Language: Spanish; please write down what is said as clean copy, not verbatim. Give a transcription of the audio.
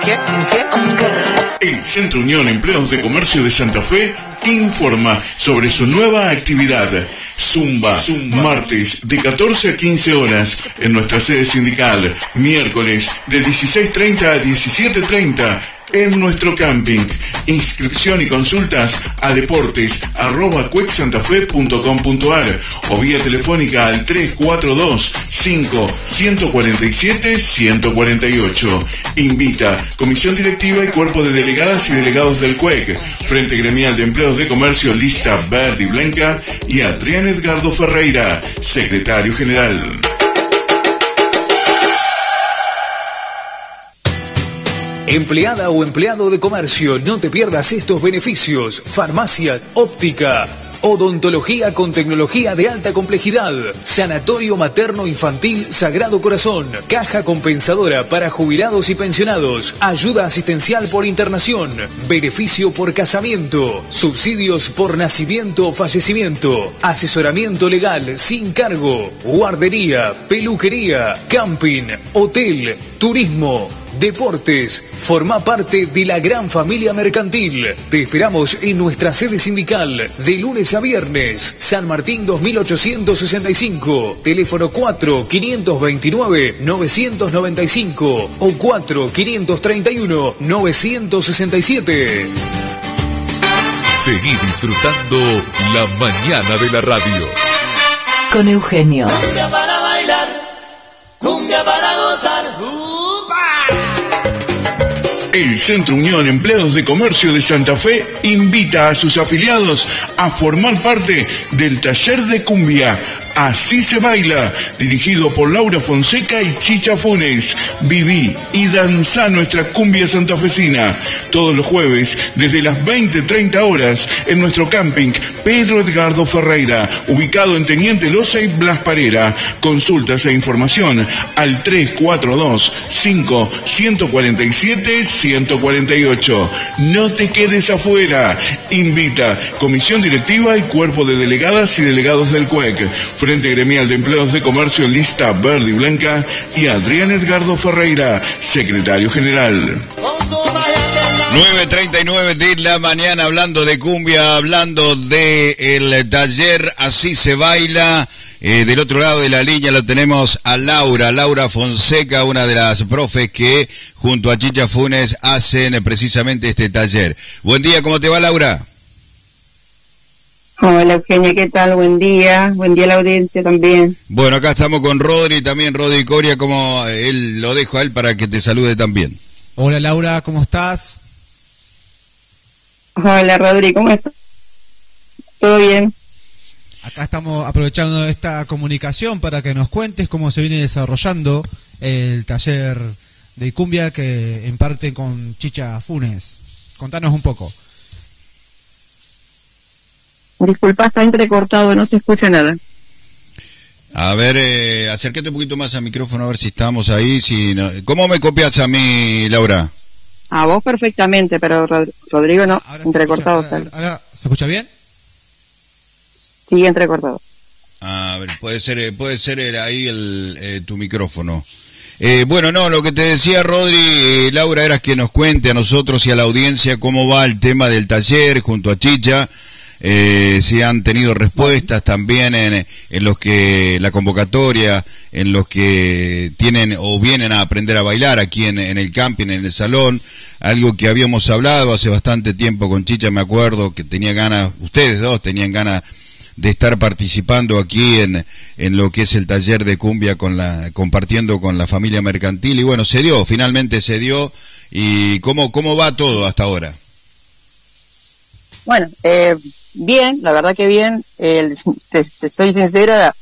El Centro Unión Empleados de Comercio de Santa Fe informa sobre su nueva actividad. Zumba, martes de 14 a 15 horas en nuestra sede sindical, miércoles de 16:30 a 17:30 en nuestro camping. Inscripción y consultas a deportes@cuecsantafe.com.ar o vía telefónica al 342-5-147-148. Invita Comisión Directiva y Cuerpo de Delegadas y Delegados del CUEC, Frente Gremial de Empleados de Comercio Lista Verde y Blanca, y Adrián Edgardo Ferreira, Secretario General. Empleada o empleado de comercio, no te pierdas estos beneficios. Farmacias, óptica, odontología con tecnología de alta complejidad, sanatorio materno-infantil Sagrado Corazón, caja compensadora para jubilados y pensionados, ayuda asistencial por internación, beneficio por casamiento, subsidios por nacimiento o fallecimiento, asesoramiento legal sin cargo, guardería, peluquería, camping, hotel, turismo, deportes. Forma parte de la gran familia mercantil. Te esperamos en nuestra sede sindical de lunes a viernes. San Martín 2865. Teléfono 4-529-995 o 4-531-967. Seguí disfrutando la mañana de la radio. Con Eugenio. Cumbia para bailar, cumbia para gozar. El Centro Unión Empleados de Comercio de Santa Fe invita a sus afiliados a formar parte del taller de cumbia Así se baila, dirigido por Laura Fonseca y Chicha Funes. Viví y danzá nuestra cumbia santafesina todos los jueves desde las 20:30 horas en nuestro camping Pedro Edgardo Ferreira, ubicado en Teniente Loza y Blas Parera. Consultas e información al 342-5-147-148. No te quedes afuera. Invita Comisión Directiva y Cuerpo de Delegadas y Delegados del CUEC, Frente Gremial de Empleados de Comercio Lista Verde y Blanca, y Adrián Edgardo Ferreira, Secretario General. 9:39 de la mañana, hablando de cumbia, hablando de el taller Así se baila. Del otro lado de la línea lo tenemos a Laura Fonseca, una de las profes que junto a Chicha Funes hacen precisamente este taller. Buen día, ¿cómo te va, Laura? Hola, Eugenia, ¿qué tal? Buen día a la audiencia también. Bueno, acá estamos con Rodri Coria, como él lo dejo a él para que te salude también. Hola, Laura, ¿cómo estás? Hola, Rodri, ¿cómo estás? ¿Todo bien? Acá estamos aprovechando esta comunicación para que nos cuentes cómo se viene desarrollando el taller de cumbia que imparten con Chicha Funes. Contanos un poco. Disculpa, está entrecortado, no se escucha nada. A ver, acércate un poquito más al micrófono a ver si estamos ahí. Si no... ¿Cómo me copias a mí, Laura? A vos perfectamente, pero Rodrigo no, ahora entrecortado. Ahora, ¿se escucha bien? Sí, entrecortado. A ver, puede ser ahí tu micrófono. Bueno, no, lo que te decía Rodri, Laura, era que nos cuente a nosotros y a la audiencia cómo va el tema del taller junto a Chicha. Si han tenido respuestas también en los que la convocatoria, en los que tienen o vienen a aprender a bailar aquí en el camping, en el salón, algo que habíamos hablado hace bastante tiempo con Chicha, me acuerdo que tenía ganas, ustedes dos tenían ganas de estar participando aquí en lo que es el taller de cumbia compartiendo con la familia mercantil, y bueno, finalmente se dio. ¿Y cómo va todo hasta ahora? Bueno, bien, la verdad que bien. Te soy sincera,